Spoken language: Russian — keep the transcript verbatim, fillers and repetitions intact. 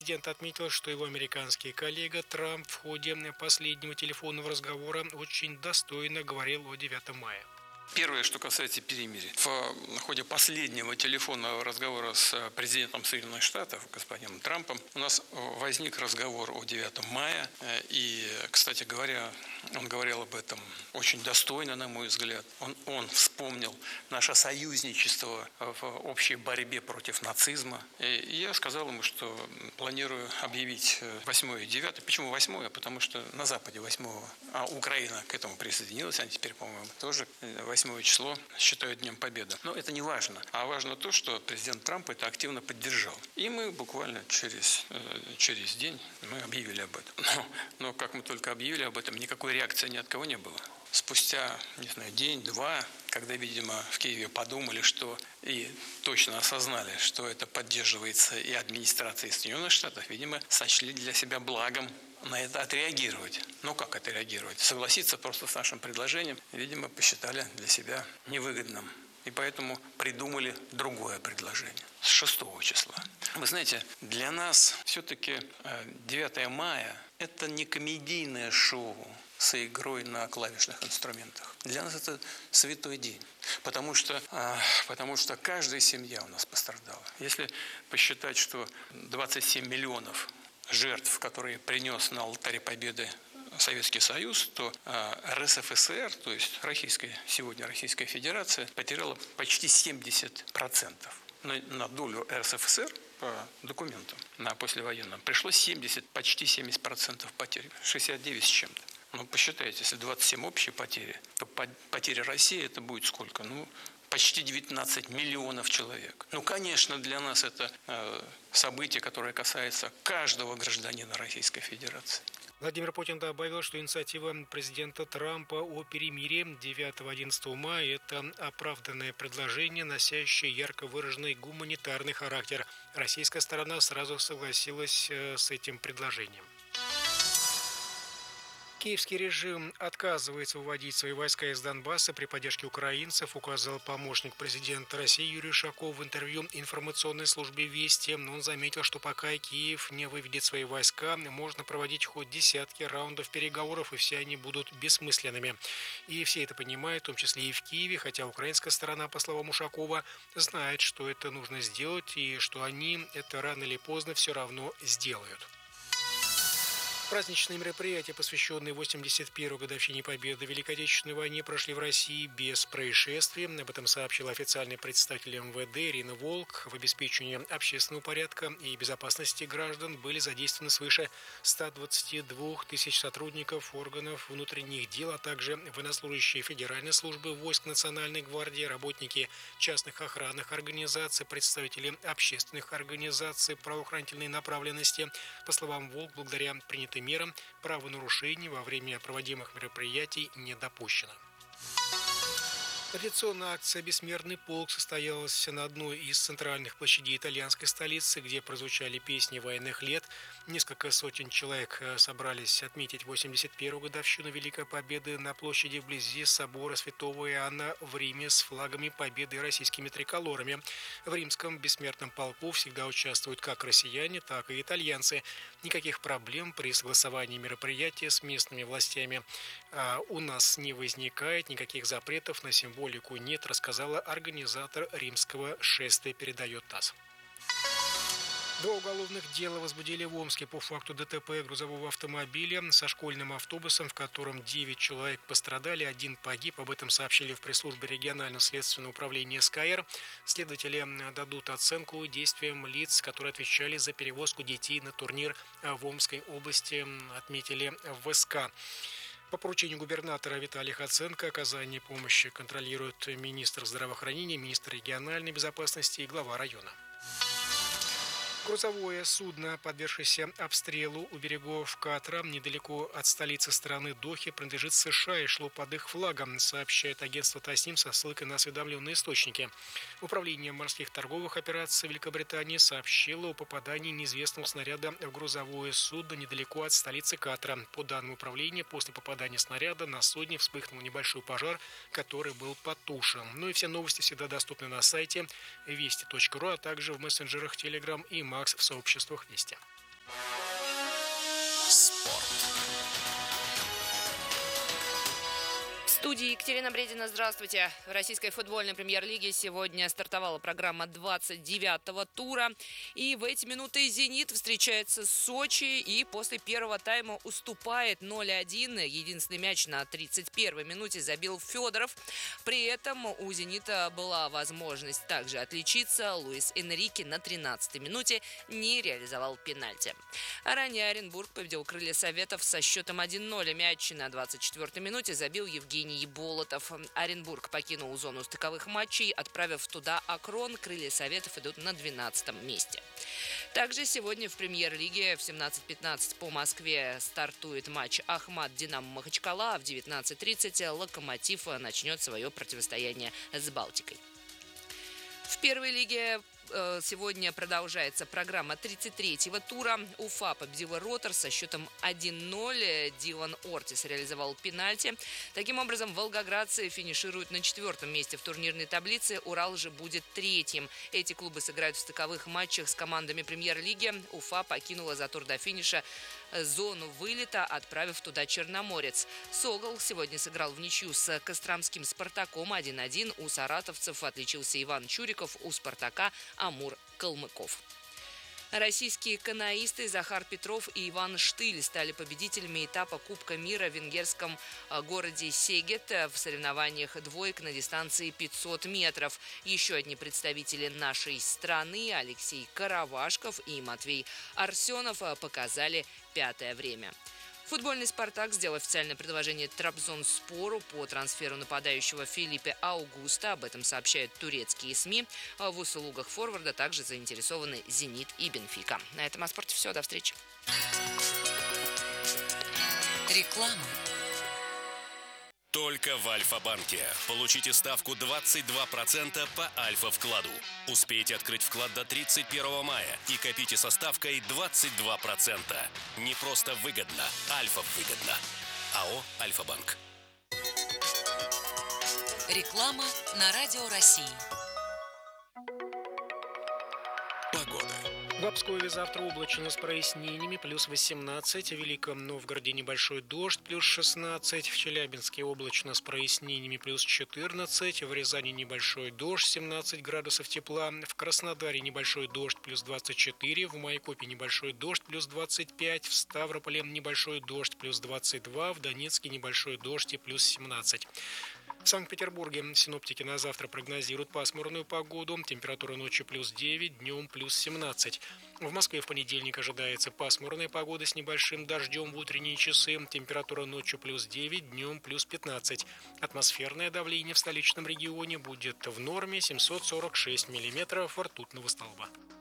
Президент отметил, что его американский коллега Трамп в ходе последнего телефонного разговора очень достойно говорил о девятом мая. Первое, что касается перемирия. В ходе последнего телефонного разговора с президентом Соединенных Штатов, господином Трампом, у нас возник разговор о девятом мая. И, кстати говоря, он говорил об этом очень достойно, на мой взгляд. Он, он вспомнил наше союзничество в общей борьбе против нацизма. И я сказал ему, что планирую объявить восьмое и девятое. Почему восьмое? Потому что на Западе восьмого, а Украина к этому присоединилась, они теперь, по-моему, тоже восьмое число считают Днем Победы. Но это не важно. А важно то, что президент Трамп это активно поддержал. И мы буквально через, через день мы объявили об этом. Но, но как мы только объявили об этом, никакой реакции ни от кого не было. Спустя, не знаю, день-два, когда, видимо, в Киеве подумали, что и точно осознали, что это поддерживается и администрацией Соединенных Штатов, видимо, сочли для себя благом на это отреагировать. Ну, как отреагировать? Согласиться просто с нашим предложением, видимо, посчитали для себя невыгодным. И поэтому придумали другое предложение с шестого числа. Вы знаете, для нас все-таки девятое мая – это не комедийное шоу с игрой на клавишных инструментах. Для нас это святой день, потому что, потому что каждая семья у нас пострадала. Если посчитать, что двадцать семь миллионов жертв, которые принес на алтаре Победы Советский Союз, то эр эс эф эс эр, то есть Российская, сегодня Российская Федерация, потеряла почти семьдесят процентов. На, на долю эр эс эф эс эр по документам на послевоенном пришлось семьдесят, почти семьдесят процентов потерь, шестьдесят девять с чем-то. Ну, посчитайте, если двадцать семь общие потери, то потери России это будет сколько? Ну, почти девятнадцать миллионов человек. Ну, конечно, для нас это э, событие, которое касается каждого гражданина Российской Федерации. Владимир Путин добавил, что инициатива президента Трампа о перемирии девятого-одиннадцатого мая – это оправданное предложение, носящее ярко выраженный гуманитарный характер. Российская сторона сразу согласилась с этим предложением. Киевский режим отказывается выводить свои войска из Донбасса при поддержке украинцев, указал помощник президента России Юрий Ушаков в интервью информационной службе «Вести». Он заметил, что пока Киев не выведет свои войска, можно проводить хоть десятки раундов переговоров, и все они будут бессмысленными. И все это понимают, в том числе и в Киеве, хотя украинская сторона, по словам Ушакова, знает, что это нужно сделать, и что они это рано или поздно все равно сделают. Праздничные мероприятия, посвященные восемьдесят первой годовщине Победы в Великой Отечественной войне, прошли в России без происшествий. Об этом сообщил официальный представитель эм вэ дэ Ирина Волк. В обеспечении общественного порядка и безопасности граждан были задействованы свыше ста двадцати двух тысяч сотрудников органов внутренних дел, а также военнослужащие Федеральной службы войск Национальной гвардии, работники частных охранных организаций, представители общественных организаций правоохранительной направленности. По словам Волк, благодаря принятой мерам правонарушений во время проводимых мероприятий не допущено. Традиционная акция «Бессмертный полк» состоялась на одной из центральных площадей итальянской столицы, где прозвучали песни военных лет. Несколько сотен человек собрались отметить восемьдесят первую годовщину Великой Победы на площади вблизи собора Святого Иоанна в Риме с флагами Победы и российскими триколорами. В римском «Бессмертном полку» всегда участвуют как россияне, так и итальянцы. Никаких проблем при согласовании мероприятия с местными властями а у нас не возникает, никаких запретов на символику нет, рассказала организатор римского шествия, передает ТАСС. Два уголовных дела возбудили в Омске по факту дэ тэ пэ грузового автомобиля со школьным автобусом, в котором девять человек пострадали, один погиб. Об этом сообщили в пресс-службе регионального следственного управления эс ка эр. Следователи дадут оценку действиям лиц, которые отвечали за перевозку детей на турнир в Омской области, отметили в эс ка. По поручению губернатора Виталия Хоценко оказание помощи контролирует министр здравоохранения, министр региональной безопасности и глава района. Грузовое судно, подвергшееся обстрелу у берегов Катара, недалеко от столицы страны Дохи, принадлежит США и шло под их флагом, сообщает агентство ТАСНИМ со ссылкой на осведомленные источники. Управление морских торговых операций Великобритании сообщило о попадании неизвестного снаряда в грузовое судно недалеко от столицы Катара. По данным управления, после попадания снаряда на судне вспыхнул небольшой пожар, который был потушен. Ну и все новости всегда доступны на сайте вести точка ру, а также в мессенджерах Telegram и Макс в сообществах Вести. Спорт. В студии Екатерина Бредина. Здравствуйте. В российской футбольной премьер-лиге сегодня стартовала программа двадцать девятого тура. И в эти минуты «Зенит» встречается с Сочи и после первого тайма уступает ноль один. Единственный мяч на тридцать первой минуте забил Федоров. При этом у «Зенита» была возможность также отличиться. Луис Энрике на тринадцатой минуте не реализовал пенальти. А ранее Оренбург победил «Крылья Советов» со счетом один ноль. Мяч на двадцать четвёртой минуте забил Евгений Болотов. Оренбург покинул зону стыковых матчей, отправив туда Акрон. Крылья Советов идут на двенадцатом месте. Также сегодня в премьер-лиге в семнадцать пятнадцать по Москве стартует матч Ахмат-Динамо Махачкала, а в девятнадцать тридцать Локомотив начнет свое противостояние с Балтикой. В первой лиге сегодня продолжается программа тридцать третьего тура. Уфа победила Ротор со счетом один ноль. Дилан Ортис реализовал пенальти. Таким образом, волгоградцы финишируют на четвертом месте в турнирной таблице. Урал же будет третьим. Эти клубы сыграют в стыковых матчах с командами премьер-лиги. Уфа покинула за тур до финиша зону вылета, отправив туда Черноморец. Сокол сегодня сыграл в ничью с Костромским Спартаком один один. У саратовцев отличился Иван Чуриков, у Спартака Амур Калмыков. Российские каноисты Захар Петров и Иван Штыль стали победителями этапа Кубка мира в венгерском городе Сегет в соревнованиях двоек на дистанции пятьсот метров. Еще одни представители нашей страны Алексей Каравашков и Матвей Арсенов показали пятое время. Футбольный «Спартак» сделал официальное предложение Трабзонспору по трансферу нападающего Филиппе Аугуста. Об этом сообщают турецкие СМИ. В услугах форварда также заинтересованы «Зенит» и «Бенфика». На этом о спорте все. До встречи. Реклама. Только в Альфа-банке. Получите ставку двадцать два процента по Альфа-вкладу. Успейте открыть вклад до тридцать первого мая и копите со ставкой двадцать два процента. Не просто выгодно, Альфа-выгодно. АО «Альфа-банк». Реклама на Радио России. Погода. В Пскове завтра облачно с прояснениями, плюс восемнадцать. В Великом Новгороде небольшой дождь, плюс шестнадцать. В Челябинске облачно с прояснениями, плюс четырнадцать. В Рязани небольшой дождь, семнадцать градусов тепла. В Краснодаре небольшой дождь, плюс двадцать четыре. В Майкопе небольшой дождь, плюс двадцать пять. В Ставрополе небольшой дождь, плюс двадцать два. В Донецке небольшой дождь и плюс семнадцать. В Санкт-Петербурге синоптики на завтра прогнозируют пасмурную погоду. Температура ночью плюс девять, днем плюс семнадцать. В Москве в понедельник ожидается пасмурная погода с небольшим дождем в утренние часы. Температура ночью плюс девять, днем плюс пятнадцать. Атмосферное давление в столичном регионе будет в норме семьсот сорок шесть миллиметров ртутного столба.